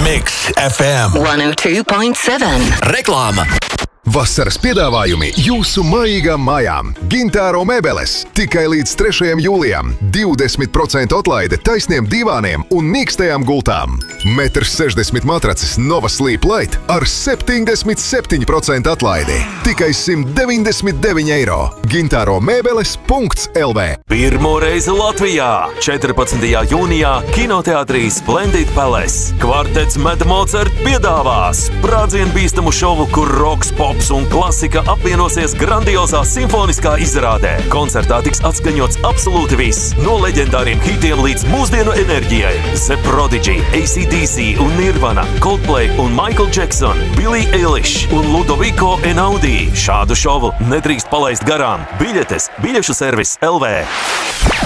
Mix FM 102.7. Reklāma. Vasaras piedāvājumi jūsu mājīgām mājām. Gintāro mēbeles tikai līdz 3. jūlijam. 20% atlaide taisniem divāniem un mīkstajām gultām. 1,60 m matracis Nova Sleep Light ar 77% atlaidi. Tikai 199 eiro. Gintāro mēbeles.lv. Pirmo reizi Latvijā 14. jūnijā kinoteātrī Splendid Palace. Kvartets Meda Mozart piedāvās sprādzienbīstamu šovu, kur roks, pops un klasika apvienosies grandiozā simfoniskā izrādē. Koncertā tiks atskaņots absolūti viss, no leģendāriem hitiem līdz mūsdienu enerģijai. The Prodigy, AC/DC un Nirvana, Coldplay un Michael Jackson, Billie Eilish un Ludovico Einaudi. Šādu šovu nedrīkst palaist garām. Biļetes biļešu servis LV.